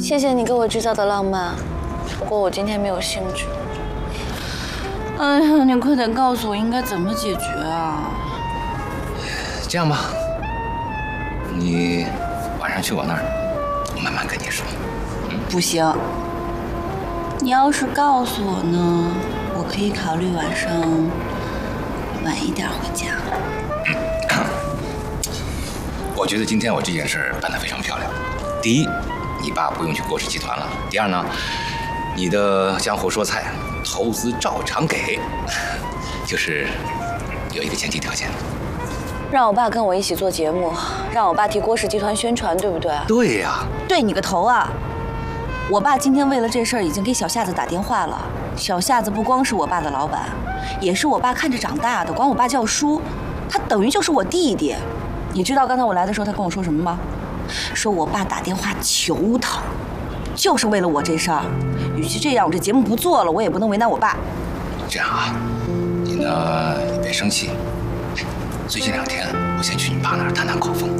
谢谢你给我制造的浪漫，不过我今天没有兴致。 哎呀，你快点告诉我应该怎么解决啊！ 这样吧，你晚上去我那儿，我慢慢跟你说。 不行，你要是告诉我呢，我可以考虑晚上晚一点回家。 我觉得今天我这件事办得非常漂亮。第一，你爸不用去郭氏集团了；第二呢，你的江湖说菜投资照常给，就是有一个前提条件。 让我爸跟我一起做节目，让我爸替郭氏集团宣传，对不对？ 对呀。 对你个头啊！我爸今天为了这事儿已经给小夏子打电话了。小夏子不光是我爸的老板，也是我爸看着长大的，管我爸叫叔，他等于就是我弟弟。你知道刚才我来的时候他跟我说什么吗？说我爸打电话求他，就是为了我这事儿。与其这样，我这节目不做了，我也不能为难我爸。 这样啊，你呢也别生气。最近2天我先去你爸那儿探探口风，